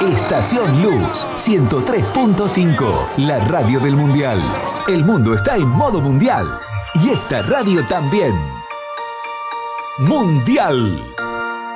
Estación Luz 103.5, la radio del Mundial. El mundo está en modo mundial y esta radio también. Mundial.